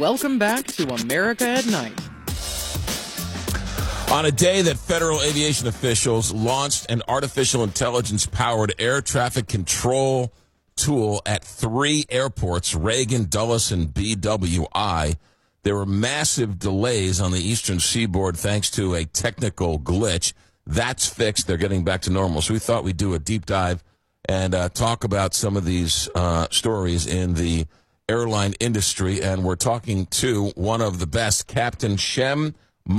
Welcome back to America at Night. On a day that federal aviation officials launched an artificial intelligence-powered air traffic control tool at 3 airports, Reagan, Dulles, and BWI, there were massive delays on the eastern seaboard thanks to a technical glitch. That's fixed. They're getting back to normal. So we thought we'd do a deep dive and talk about some of these stories in the airline industry. And we're talking to one of the best, Captain Shem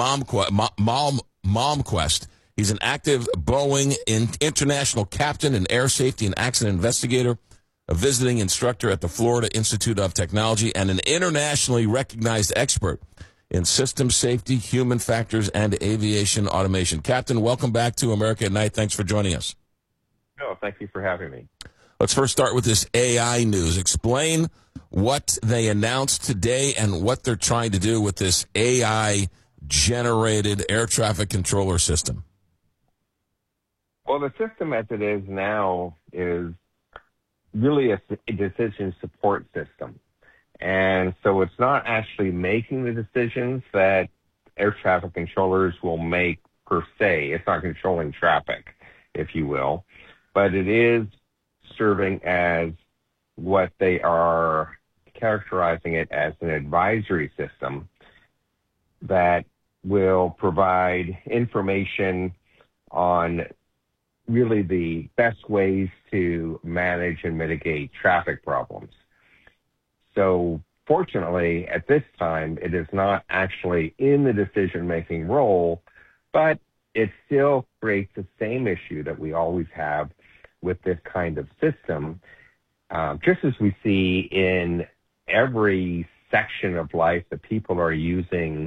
Malmquist. He's an active Boeing international captain, an air safety and accident investigator, a visiting instructor at the Florida Institute of Technology, and an internationally recognized expert in system safety, human factors, and aviation automation. Captain, welcome back to America at Night. Thanks for joining us. No, thank you for having me. Let's first start with this AI news. Explain what they announced today and what they're trying to do with this AI-generated air traffic controller system. Well, the system as it is now is really a decision support system. And so it's not actually making the decisions that air traffic controllers will make per se. It's not controlling traffic, if you will. But it is serving as what they are characterizing it as an advisory system that will provide information on really the best ways to manage and mitigate traffic problems. So fortunately, at this time, it is not actually in the decision-making role, but it still creates the same issue that we always have with this kind of system, just as we see in every section of life that people are using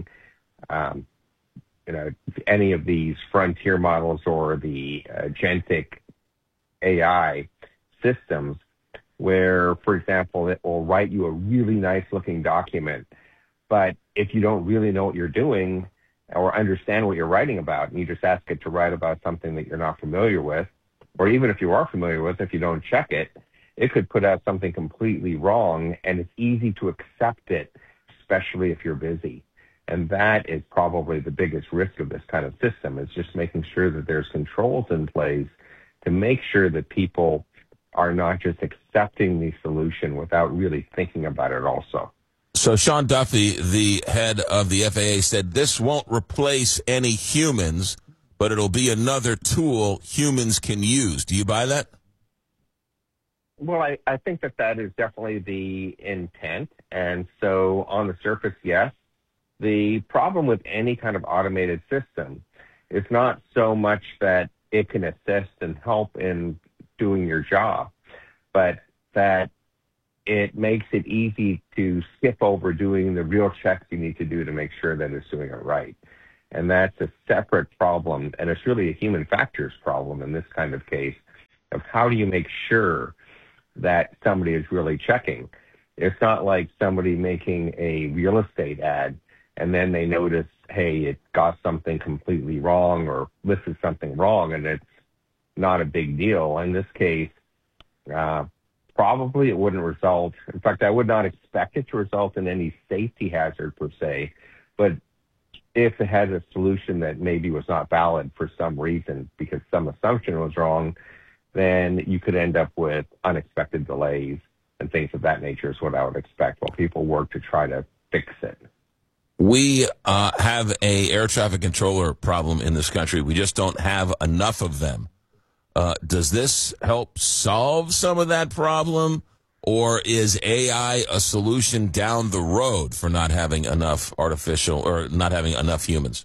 any of these frontier models or the agentic AI systems where, for example, it will write you a really nice looking document, but if you don't really know what you're doing or understand what you're writing about, and you just ask it to write about something that you're not familiar with, or even if you are familiar with, if you don't check it, it could put out something completely wrong, and it's easy to accept it, especially if you're busy. And that is probably the biggest risk of this kind of system, is just making sure that there's controls in place to make sure that people are not just accepting the solution without really thinking about it also. So Sean Duffy, the head of the FAA, said this won't replace any humans, but it'll be another tool humans can use. Do you buy that? Well, I think that is definitely the intent. And so on the surface, yes. The problem with any kind of automated system is not so much that it can assist and help in doing your job, but that it makes it easy to skip over doing the real checks you need to do to make sure that it's doing it right. And that's a separate problem, and it's really a human factors problem in this kind of case, of how do you make sure that somebody is really checking. It's not like somebody making a real estate ad and then they notice, hey, it got something completely wrong or listed something wrong, and it's not a big deal. In this case, probably it wouldn't result. In fact, I would not expect it to result in any safety hazard per se, but if it had a solution that maybe was not valid for some reason because some assumption was wrong, then you could end up with unexpected delays and things of that nature is what I would expect while people work to try to fix it. We have a air traffic controller problem in this country. We just don't have enough of them. Does this help solve some of that problem, or is AI a solution down the road for not having enough artificial or not having enough humans?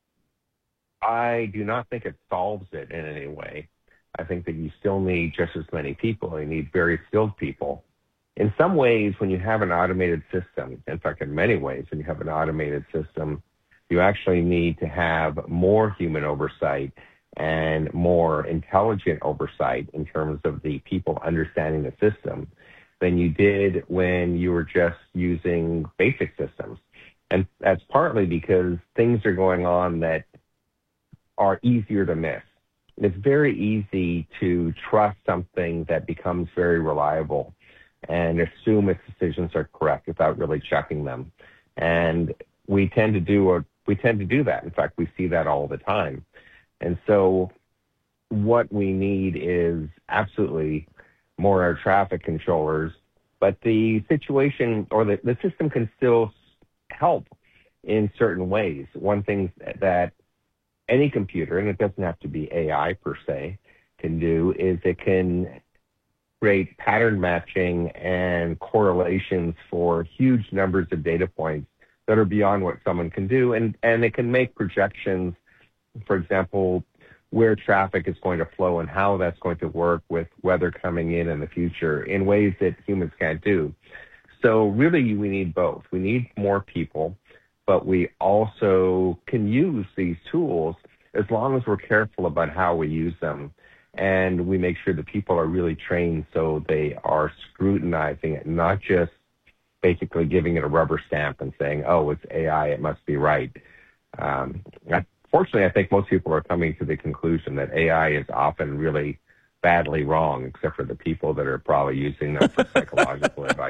I do not think it solves it in any way. I think that you still need just as many people. You need very skilled people. In some ways, when you have an automated system, in fact, in many ways, when you have an automated system, you actually need to have more human oversight and more intelligent oversight in terms of the people understanding the system than you did when you were just using basic systems. And that's partly because things are going on that are easier to miss. It's very easy to trust something that becomes very reliable and assume its decisions are correct without really checking them. And we tend to do that. In fact, we see that all the time. And so what we need is absolutely more air traffic controllers, but the situation or the system can still help in certain ways. One thing that any computer, and it doesn't have to be AI per se, can do is it can create pattern matching and correlations for huge numbers of data points that are beyond what someone can do. And it can make projections, for example, where traffic is going to flow and how that's going to work with weather coming in the future in ways that humans can't do. So really, we need both. We need more people, but we also can use these tools as long as we're careful about how we use them. And we make sure that people are really trained so they are scrutinizing it, not just basically giving it a rubber stamp and saying, oh, it's AI, it must be right. Fortunately, I think most people are coming to the conclusion that AI is often really badly wrong, except for the people that are probably using them for psychological advice.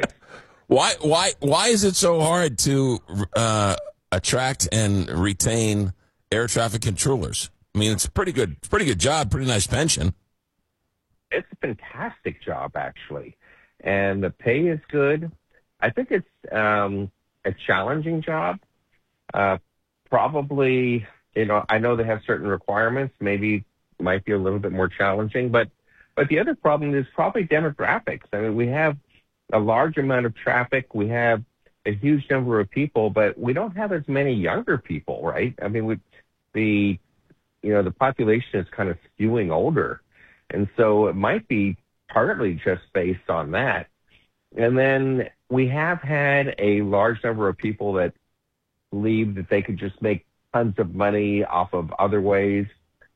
Why is it so hard to attract and retain air traffic controllers? I mean, it's a pretty good job, pretty nice pension. It's a fantastic job, actually, and the pay is good. I think it's a challenging job. Probably, I know they have certain requirements. Maybe might be a little bit more challenging, but the other problem is probably demographics. I mean, we have a large amount of traffic. We have a huge number of people, but we don't have as many younger people, right? I mean, the population is kind of skewing older. And so it might be partly just based on that. And then we have had a large number of people that believe that they could just make tons of money off of other ways,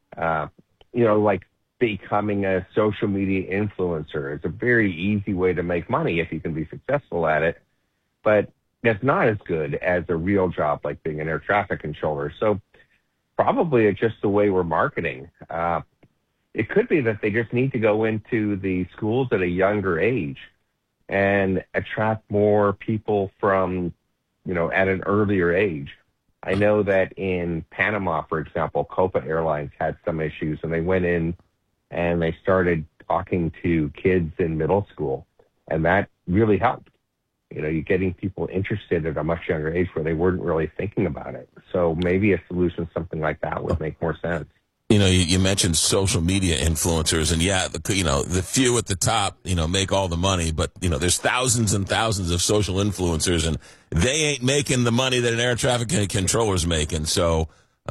like becoming a social media influencer. It's a very easy way to make money if you can be successful at it, but it's not as good as a real job like being an air traffic controller. So probably it's just the way we're marketing. It could be that they just need to go into the schools at a younger age and attract more people from, at an earlier age. I know that in Panama, for example, Copa Airlines had some issues, and they went in and they started talking to kids in middle school, and that really helped. You're getting people interested at a much younger age where they weren't really thinking about it. So maybe a solution, something like that, would make more sense. You mentioned social media influencers, and the few at the top, make all the money, but, there's thousands and thousands of social influencers, and they ain't making the money that an air traffic controller's making. So,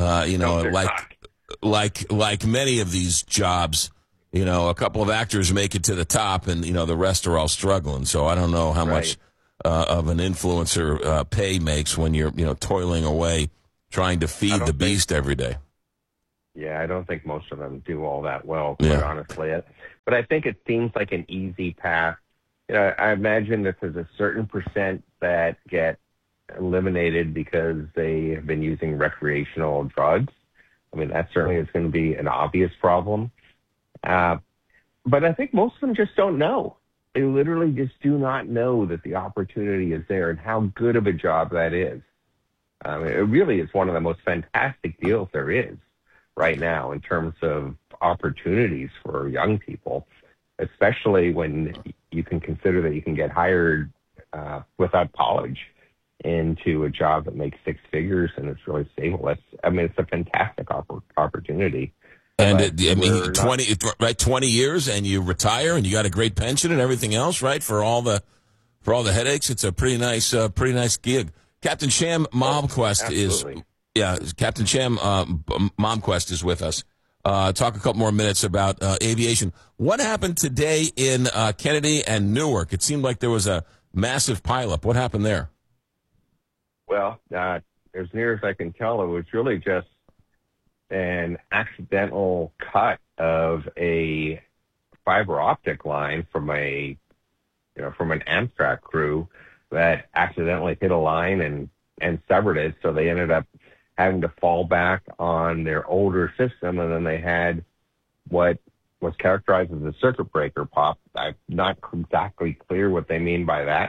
like many of these jobs, a couple of actors make it to the top, and, the rest are all struggling. So I don't know how much of an influencer pay makes when you're, toiling away trying to feed the beast every day. Yeah, I don't think most of them do all that well, quite honestly. But I think it seems like an easy path. I imagine that there's a certain percent that get eliminated because they have been using recreational drugs. I mean, that certainly is going to be an obvious problem. But I think most of them just don't know. They literally just do not know that the opportunity is there and how good of a job that is. It really is one of the most fantastic deals there is right now in terms of opportunities for young people, especially when you can consider that you can get hired without college into a job that makes six figures and it's really stable. It's a fantastic opportunity. And 20 years and you retire and you got a great pension and everything else, right? For all the headaches, it's a pretty nice gig. Captain Sham Momquest Captain Sham Momquest is with us. Talk a couple more minutes about aviation. What happened today in Kennedy and Newark? It seemed like there was a massive pileup. What happened there? Well, as near as I can tell, it was really just an accidental cut of a fiber optic line from an Amtrak crew that accidentally hit a line and severed it. So they ended up having to fall back on their older system, and then they had what was characterized as a circuit breaker pop. I'm not exactly clear what they mean by that,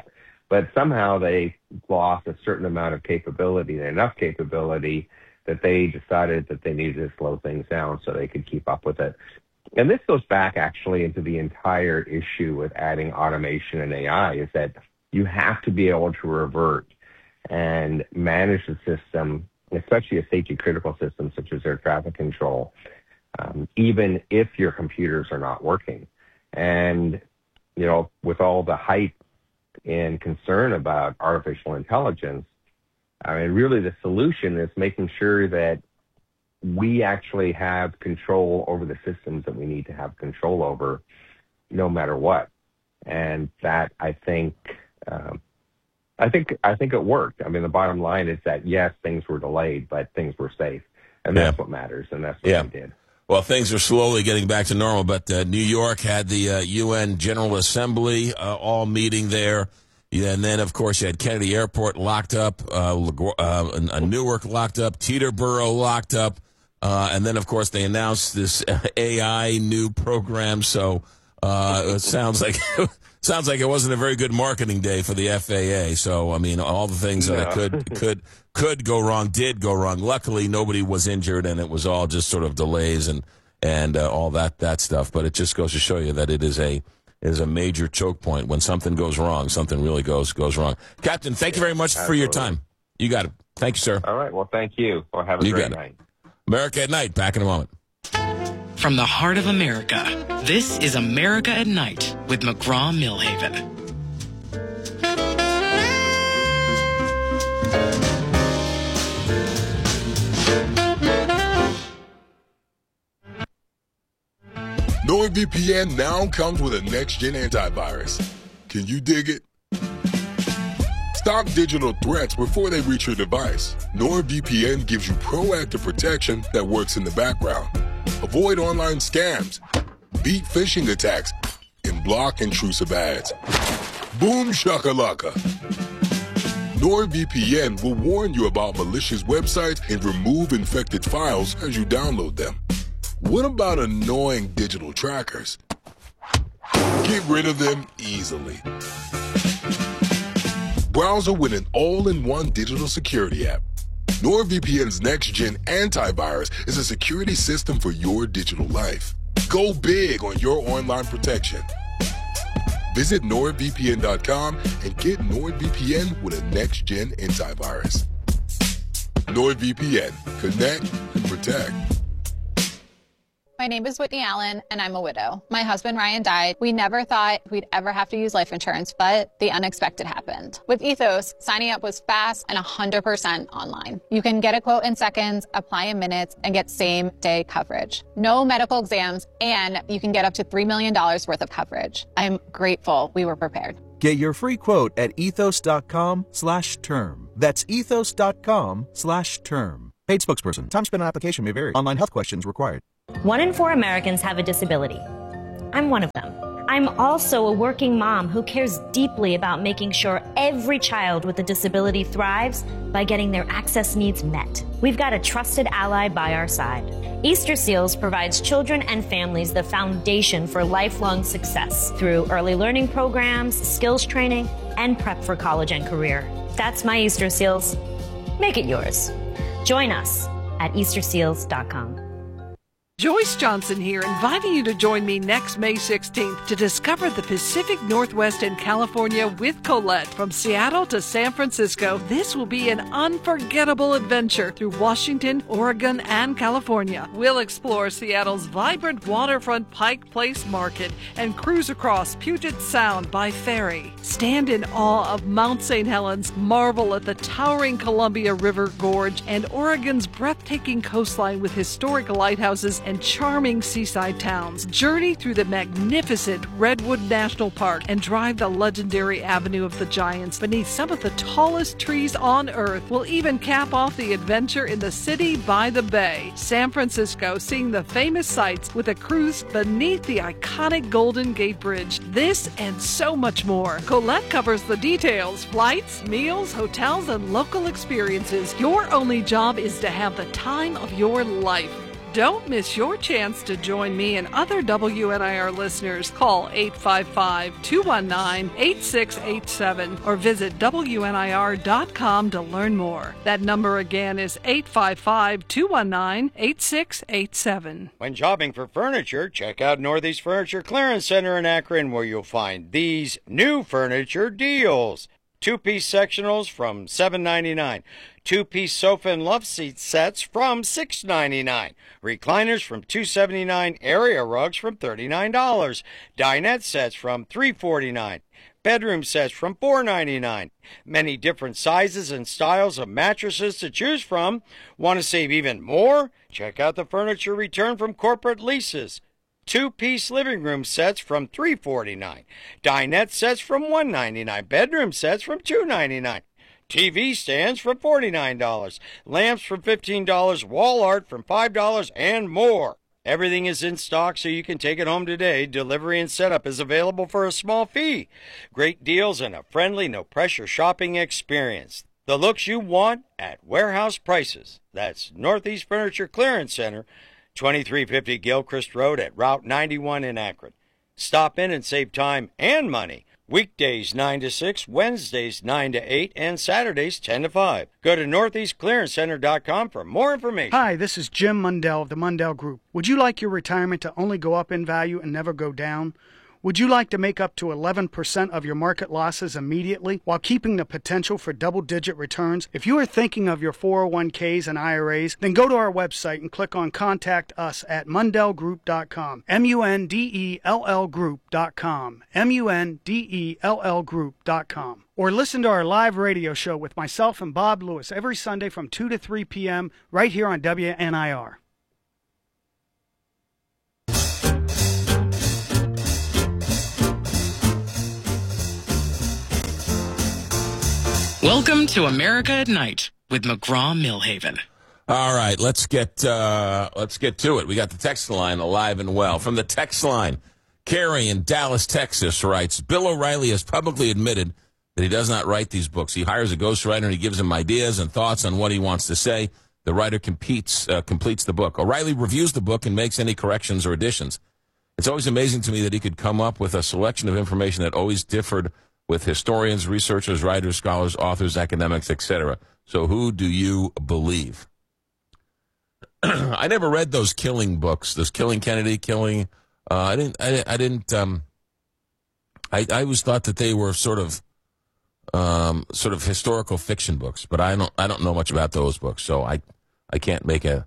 but somehow they lost a certain amount of capability, and enough capability that they decided that they needed to slow things down so they could keep up with it. And this goes back actually into the entire issue with adding automation and AI, is that you have to be able to revert and manage the system, especially a safety critical system such as air traffic control, even if your computers are not working. And, you know, with all the hype and concern about artificial intelligence, I mean, really the solution is making sure that we actually have control over the systems that we need to have control over no matter what. And that, I think it worked. I mean, the bottom line is that, yes, things were delayed, but things were safe. And that's what matters. And that's what we did. Well, things are slowly getting back to normal, but New York had the UN General Assembly all meeting there. Yeah, and then, of course, you had Kennedy Airport locked up, Newark locked up, Teterboro locked up, and then, of course, they announced this AI new program. So it sounds like it wasn't a very good marketing day for the FAA. So, I mean, all the things that could go wrong did go wrong. Luckily, nobody was injured, and it was all just sort of delays and all that stuff. But it just goes to show you that it is a major choke point. When something goes wrong, something really goes wrong. Captain, thank you very much for your time. You got it. Thank you, sir. All right. Well, thank you. Well, have a great night. America at Night. Back in a moment. From the heart of America, this is America at Night with McGraw-Milhaven. NordVPN now comes with a next-gen antivirus. Can you dig it? Stop digital threats before they reach your device. NordVPN gives you proactive protection that works in the background. Avoid online scams, beat phishing attacks, and block intrusive ads. Boom shakalaka. NordVPN will warn you about malicious websites and remove infected files as you download them. What about annoying digital trackers? Get rid of them easily. Browser with an all-in-one digital security app. NordVPN's next-gen antivirus is a security system for your digital life. Go big on your online protection. Visit NordVPN.com and get NordVPN with a next-gen antivirus. NordVPN. Connect and protect. My name is Whitney Allen, and I'm a widow. My husband, Ryan, died. We never thought we'd ever have to use life insurance, but the unexpected happened. With Ethos, signing up was fast and 100% online. You can get a quote in seconds, apply in minutes, and get same-day coverage. No medical exams, and you can get up to $3 million worth of coverage. I'm grateful we were prepared. Get your free quote at ethos.com/term. That's ethos.com/term. Paid spokesperson. Time spent on application may vary. Online health questions required. 1 in 4 Americans have a disability. I'm one of them. I'm also a working mom who cares deeply about making sure every child with a disability thrives by getting their access needs met. We've got a trusted ally by our side. Easter Seals provides children and families the foundation for lifelong success through early learning programs, skills training, and prep for college and career. That's my Easter Seals. Make it yours. Join us at easterseals.com. Joyce Johnson here, inviting you to join me next May 16th to discover the Pacific Northwest and California with Colette. From Seattle to San Francisco, this will be an unforgettable adventure through Washington, Oregon, and California. We'll explore Seattle's vibrant waterfront Pike Place Market and cruise across Puget Sound by ferry. Stand in awe of Mount St. Helens, marvel at the towering Columbia River Gorge, and Oregon's breathtaking coastline with historic lighthouses and charming seaside towns. Journey through the magnificent Redwood National Park and drive the legendary Avenue of the Giants beneath some of the tallest trees on Earth. We'll even cap off the adventure in the city by the bay. San Francisco, seeing the famous sights with a cruise beneath the iconic Golden Gate Bridge. This and so much more. Colette covers the details: flights, meals, hotels, and local experiences. Your only job is to have the time of your life. Don't miss your chance to join me and other WNIR listeners. Call 855-219-8687 or visit WNIR.com to learn more. That number again is 855-219-8687. When shopping for furniture, check out Northeast Furniture Clearance Center in Akron, where you'll find these new furniture deals. 2-piece sectionals from $7.99. 2-piece sofa and love seat sets from $6.99. Recliners from $2.79. Area rugs from $39. Dinette sets from $3.49. Bedroom sets from $4.99. Many different sizes and styles of mattresses to choose from. Want to save even more? Check out the furniture returned from corporate leases. 2-piece living room sets from $3.49. Dinette sets from $1.99. Bedroom sets from $2.99. TV stands from $49. Lamps from $15. Wall art from $5 and more. Everything is in stock, so you can take it home today. Delivery and setup is available for a small fee. Great deals and a friendly, no-pressure shopping experience. The looks you want at warehouse prices. That's Northeast Furniture Clearance Center, 2350 Gilchrist Road at Route 91 in Akron. Stop in and save time and money. Weekdays 9 to 6, Wednesdays 9 to 8, and Saturdays 10 to 5. Go to northeastclearancecenter.com for more information. Hi, this is Jim Mundell of the Mundell Group. Would you like your retirement to only go up in value and never go down? Would you like to make up to 11% of your market losses immediately while keeping the potential for double-digit returns? If you are thinking of your 401ks and IRAs, then go to our website and click on Contact Us at mundellgroup.com. MUNDELL Group.com. MUNDELL Group.com. Or listen to our live radio show with myself and Bob Lewis every Sunday from 2 to 3 p.m. right here on WNIR. Welcome to America at Night with McGraw-Millhaven. All right, let's get to it. We got the text line alive and well. From the text line, Carrie in Dallas, Texas writes, Bill O'Reilly has publicly admitted that he does not write these books. He hires a ghostwriter and he gives him ideas and thoughts on what he wants to say. The writer completes the book. O'Reilly reviews the book and makes any corrections or additions. It's always amazing to me that he could come up with a selection of information that always differed with historians, researchers, writers, scholars, authors, academics, etc. So who do you believe? I never read those killing books. Those Killing Kennedy, Killing. I always thought that they were sort of historical fiction books, but I don't know much about those books, so I can't make a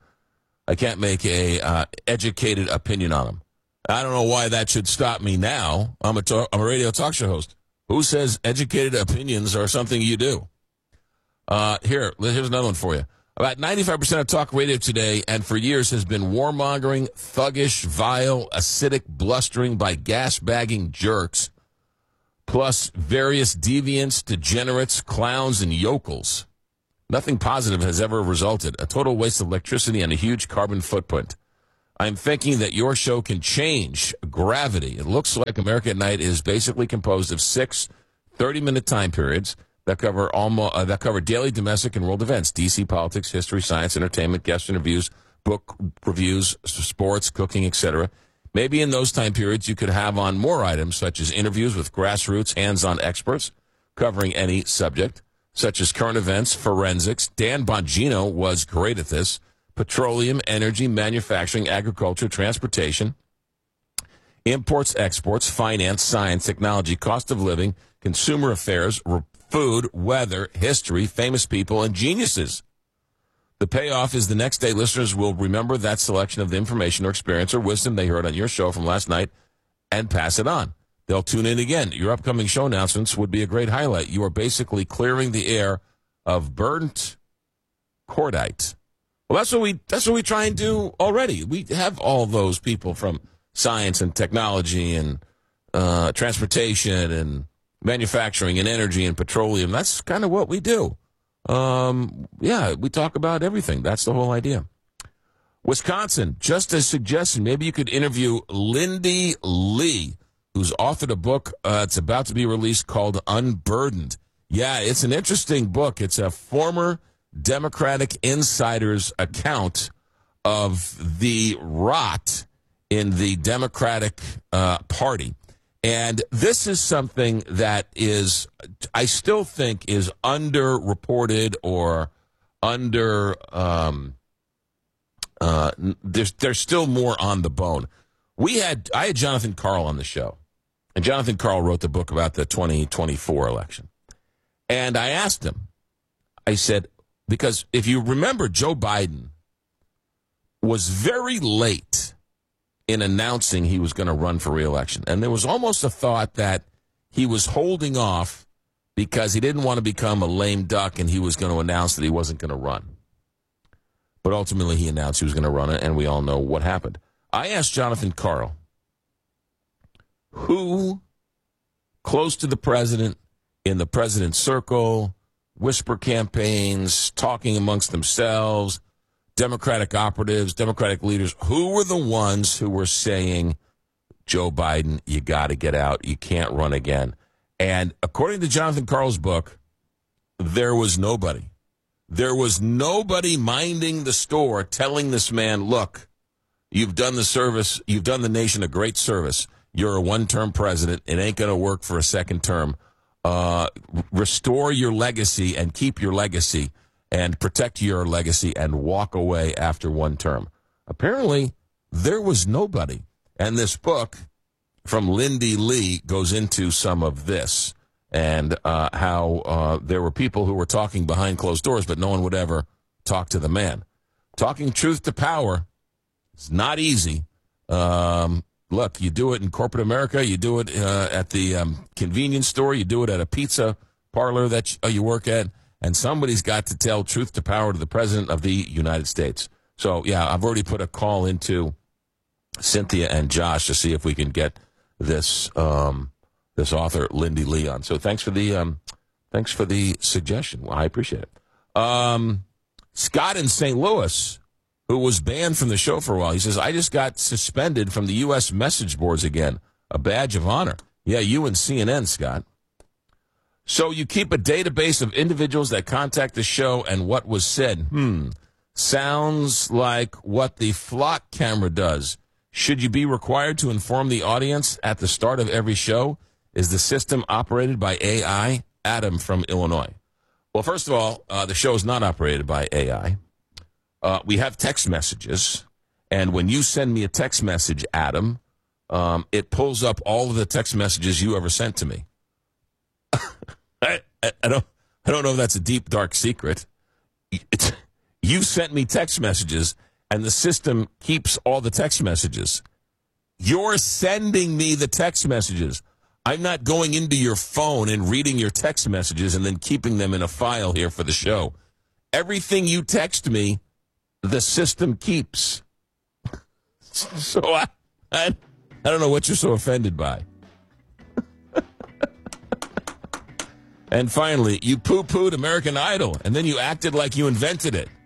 educated opinion on them. I don't know why that should stop me now. I'm a radio talk show host. Who says educated opinions are something you do? Here's another one for you. About 95% of talk radio today and for years has been warmongering, thuggish, vile, acidic blustering by gas-bagging jerks, plus various deviants, degenerates, clowns, and yokels. Nothing positive has ever resulted. A total waste of electricity and a huge carbon footprint. I'm thinking that your show can change gravity. It looks like America at Night is basically composed of 6 30-minute time periods that cover daily domestic and world events, D.C. politics, history, science, entertainment, guest interviews, book reviews, sports, cooking, etc. Maybe in those time periods you could have on more items such as interviews with grassroots, hands-on experts covering any subject, such as current events, forensics. Dan Bongino was great at this. Petroleum, energy, manufacturing, agriculture, transportation, imports, exports, finance, science, technology, cost of living, consumer affairs, food, weather, history, famous people, and geniuses. The payoff is the next day listeners will remember that selection of the information or experience or wisdom they heard on your show from last night and pass it on. They'll tune in again. Your upcoming show announcements would be a great highlight. You are basically clearing the air of burnt cordite. Well, that's what we try and do already. We have all those people from science and technology and transportation and manufacturing and energy and petroleum. That's kind of what we do. We talk about everything. That's the whole idea. Wisconsin, just a suggestion, maybe you could interview Lindy Lee, who's authored a book it's about to be released called Unburdened. Yeah, it's an interesting book. It's a former Democratic insider's account of the rot in the Democratic Party. And this is something that is, I still think, is underreported or there's still more on the bone. I had Jonathan Karl on the show, and Jonathan Karl wrote the book about the 2024 election. And I asked him, I said, because if you remember, Joe Biden was very late in announcing he was going to run for re-election. And there was almost a thought that he was holding off because he didn't want to become a lame duck and he was going to announce that he wasn't going to run. But ultimately he announced he was going to run it, and we all know what happened. I asked Jonathan Karl, who close to the president, in the president's circle, whisper campaigns, talking amongst themselves, Democratic operatives, Democratic leaders, who were the ones who were saying, Joe Biden, you got to get out, you can't run again? And according to Jonathan Karl's book, there was nobody. There was nobody minding the store telling this man, look, you've done the service, you've done the nation a great service. You're a one-term president. It ain't going to work for a second term. Restore your legacy and keep your legacy and protect your legacy and walk away after one term. Apparently, there was nobody. And this book from Lindy Lee goes into some of this and how there were people who were talking behind closed doors, but no one would ever talk to the man. Talking truth to power is not easy. Look, you do it in corporate America. You do it at the convenience store. You do it at a pizza parlor that you work at. And somebody's got to tell truth to power to the President of the United States. So, yeah, I've already put a call into Cynthia and Josh to see if we can get this this author, Lindy Lee, on. So thanks for the suggestion. Well, I appreciate it. Scott in St. Louis, who was banned from the show for a while, he says, I just got suspended from the U.S. message boards again. A badge of honor. Yeah, you and CNN, Scott. So you keep a database of individuals that contact the show and what was said. Sounds like what the flock camera does. Should you be required to inform the audience at the start of every show? Is the system operated by AI? Adam from Illinois. Well, first of all, the show is not operated by AI. We have text messages, and when you send me a text message, Adam, it pulls up all of the text messages you ever sent to me. I don't know if that's a deep, dark secret. You sent me text messages, and the system keeps all the text messages. You're sending me the text messages. I'm not going into your phone and reading your text messages and then keeping them in a file here for the show. Everything you text me, the system keeps. So I don't know what you're so offended by. And finally, you poo-pooed American Idol, and then you acted like you invented it.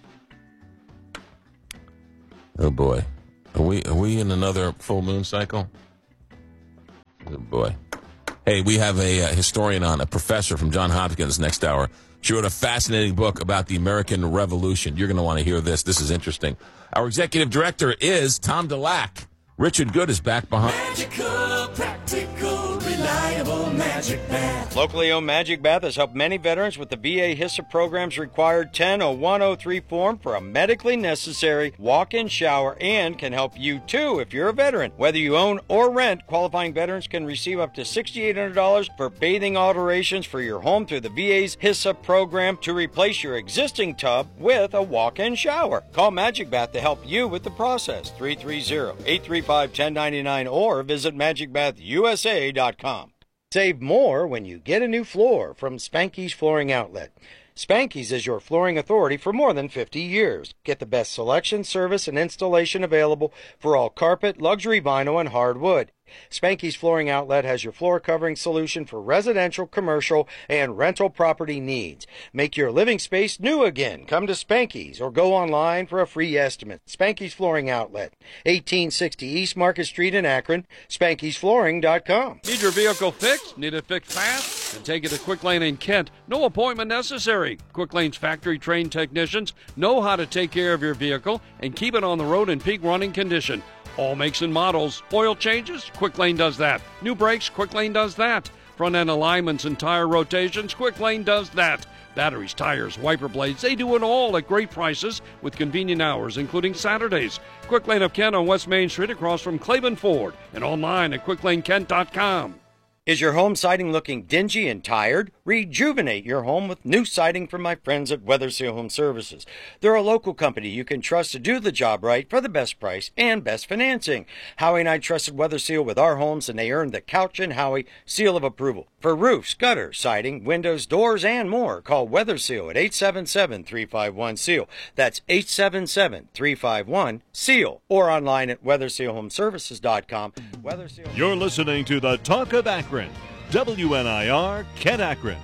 Oh, boy. Are we in another full moon cycle? Oh, boy. Hey, we have a historian on, a professor from Johns Hopkins next hour. She wrote a fascinating book about the American Revolution. You're going to want to hear this. This is interesting. Our executive director is Tom DeLack. Richard Good is back behind. Magical, practical, reliable Magic Bath. Locally owned Magic Bath has helped many veterans with the VA HISA program's required 10-0103 form for a medically necessary walk-in shower, and can help you too if you're a veteran. Whether you own or rent, qualifying veterans can receive up to $6,800 for bathing alterations for your home through the VA's HISA program to replace your existing tub with a walk-in shower. Call Magic Bath to help you with the process. 330-835-1099 or visit magicbathusa.com. Save more when you get a new floor from Spanky's Flooring Outlet. Spanky's is your flooring authority for more than 50 years. Get the best selection, service, and installation available for all carpet, luxury vinyl, and hardwood. Spanky's Flooring Outlet has your floor covering solution for residential, commercial, and rental property needs. Make your living space new again. Come to Spanky's or go online for a free estimate. Spanky's Flooring Outlet, 1860 East Market Street in Akron, Spanky'sFlooring.com. Need your vehicle fixed? Need it fixed fast? Then take it to Quick Lane in Kent. No appointment necessary. Quick Lane's factory-trained technicians know how to take care of your vehicle and keep it on the road in peak running condition. All makes and models. Oil changes? Quick Lane does that. New brakes? Quick Lane does that. Front end alignments and tire rotations? Quick Lane does that. Batteries, tires, wiper blades, they do it all at great prices with convenient hours, including Saturdays. Quick Lane of Kent on West Main Street across from Claiborne Ford and online at QuickLaneKent.com. Is your home siding looking dingy and tired? Rejuvenate your home with new siding from my friends at Weatherseal Home Services. They're a local company you can trust to do the job right for the best price and best financing. Howie and I trusted Weatherseal with our homes, and they earned the Couch and Howie seal of approval. For roofs, gutters, siding, windows, doors, and more, call Weatherseal at 877-351-SEAL. That's 877-351-SEAL. Or online at WeathersealHomeservices.com. Weatherseal. You're listening to the Talk of Akron. WNIR, Kent, Akron.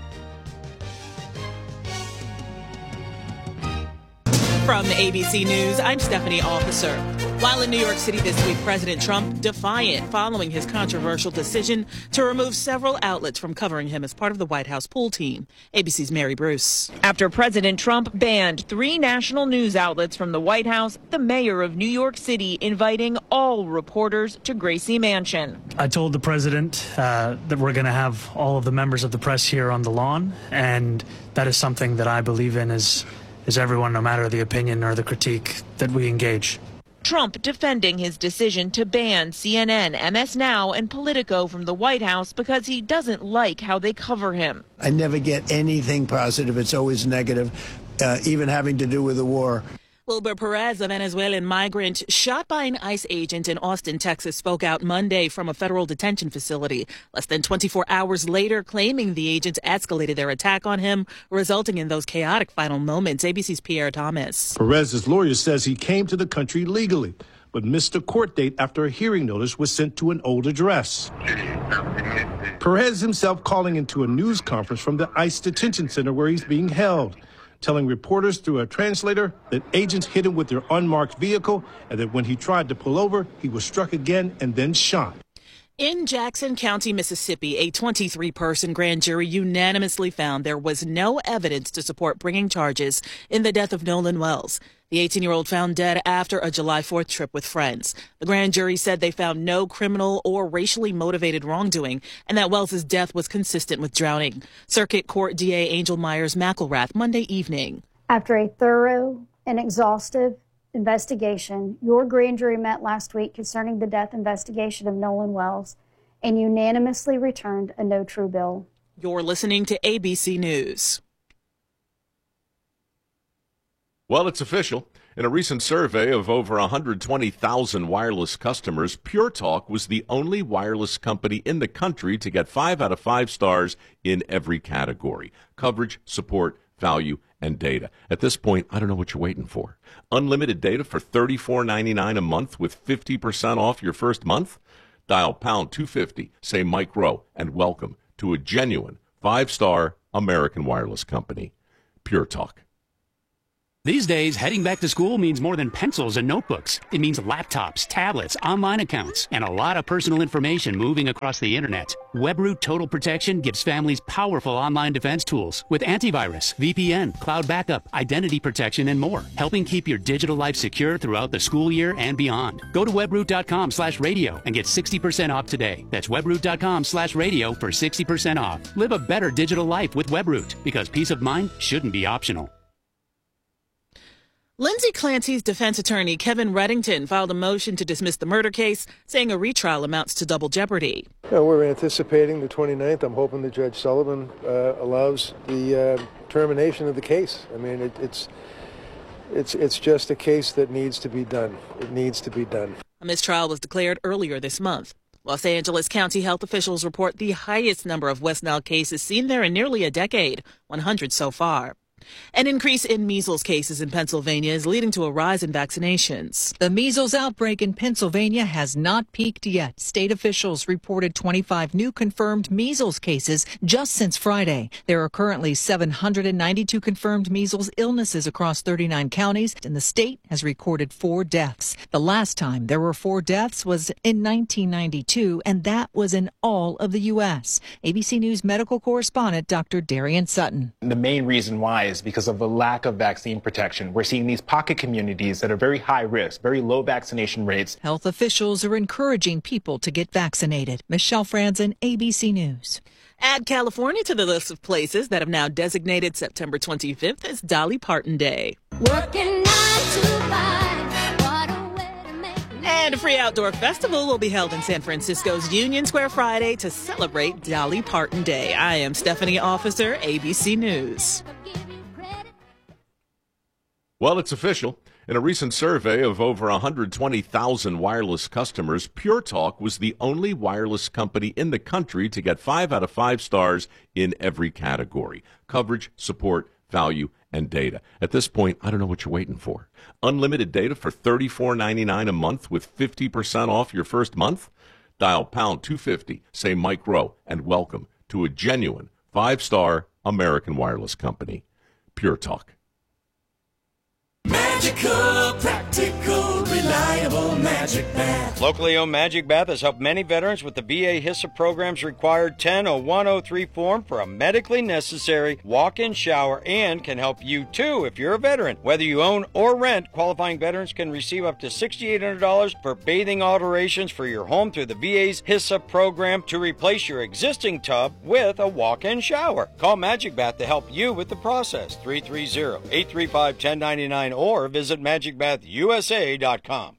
From ABC News, I'm Stephanie Officer. While in New York City this week, President Trump defiant following his controversial decision to remove several outlets from covering him as part of the White House pool team. ABC's Mary Bruce. After President Trump banned 3 national news outlets from the White House, the mayor of New York City inviting all reporters to Gracie Mansion. I told the president that we're going to have all of the members of the press here on the lawn, and that is something that I believe in is everyone, no matter the opinion or the critique, that we engage. Trump defending his decision to ban CNN, MS Now, and Politico from the White House because he doesn't like how they cover him. I never get anything positive. It's always negative, even having to do with the war. Wilber Perez, a Venezuelan migrant shot by an ICE agent in Austin, Texas, spoke out Monday from a federal detention facility. Less than 24 hours later, claiming the agents escalated their attack on him, resulting in those chaotic final moments. ABC's Pierre Thomas. Perez's lawyer says he came to the country legally, but missed a court date after a hearing notice was sent to an old address. Perez himself calling into a news conference from the ICE detention center where he's being held, telling reporters through a translator that agents hit him with their unmarked vehicle and that when he tried to pull over, he was struck again and then shot. In Jackson County, Mississippi, a 23-person grand jury unanimously found there was no evidence to support bringing charges in the death of Nolan Wells. The 18-year-old found dead after a July 4th trip with friends. The grand jury said they found no criminal or racially motivated wrongdoing and that Wells' death was consistent with drowning. Circuit Court DA Angel Myers McElrath Monday evening. After a thorough and exhaustive investigation, your grand jury met last week concerning the death investigation of Nolan Wells and unanimously returned a no true bill. You're listening to ABC News. Well, it's official. In a recent survey of over 120,000 wireless customers, Pure Talk was the only wireless company in the country to get 5 out of 5 stars in every category: coverage, support, value, and data. At this point, I don't know what you're waiting for. Unlimited data for $34.99 a month with 50% off your first month? Dial pound 250, say Mike Rowe, and welcome to a genuine 5-star American wireless company. Pure Talk. These days, heading back to school means more than pencils and notebooks. It means laptops, tablets, online accounts, and a lot of personal information moving across the internet. WebRoot Total Protection gives families powerful online defense tools with antivirus, VPN, cloud backup, identity protection, and more, helping keep your digital life secure throughout the school year and beyond. Go to webroot.com/radio and get 60% off today. That's webroot.com/radio for 60% off. Live a better digital life with WebRoot, because peace of mind shouldn't be optional. Lindsay Clancy's defense attorney, Kevin Reddington, filed a motion to dismiss the murder case, saying a retrial amounts to double jeopardy. We're anticipating the 29th. I'm hoping that Judge Sullivan allows the termination of the case. I mean, it's just a case that needs to be done. It needs to be done. A mistrial was declared earlier this month. Los Angeles County health officials report the highest number of West Nile cases seen there in nearly a decade, 100 so far. An increase in measles cases in Pennsylvania is leading to a rise in vaccinations. The measles outbreak in Pennsylvania has not peaked yet. State officials reported 25 new confirmed measles cases just since Friday. There are currently 792 confirmed measles illnesses across 39 counties, and the state has recorded 4 deaths. The last time there were 4 deaths was in 1992, and that was in all of the U.S. ABC News medical correspondent Dr. Darian Sutton. The main reason why is because of the lack of vaccine protection. We're seeing these pocket communities that are very high risk, very low vaccination rates. Health officials are encouraging people to get vaccinated. Michelle Franzen, ABC News. Add California to the list of places that have now designated September 25th as Dolly Parton Day. Working 9 to 5. And a free outdoor festival will be held in San Francisco's Union Square Friday to celebrate Dolly Parton Day. I am Stephanie Officer, ABC News. Well, it's official. In a recent survey of over 120,000 wireless customers, Pure Talk was the only wireless company in the country to get 5 out of 5 stars in every category: coverage, support, value, and data. At this point, I don't know what you're waiting for. Unlimited data for $34.99 a month with 50% off your first month? Dial pound 250, say Mike Rowe, and welcome to a genuine 5-star American wireless company. Pure Talk. Magical, practical, reliable Magic Bath. Locally owned Magic Bath has helped many veterans with the VA HISA program's required 10-0103 form for a medically necessary walk-in shower, and can help you too if you're a veteran. Whether you own or rent, qualifying veterans can receive up to $6,800 for bathing alterations for your home through the VA's HISA program to replace your existing tub with a walk-in shower. Call Magic Bath to help you with the process. 330-835-1099 or visit magicbathusa.com.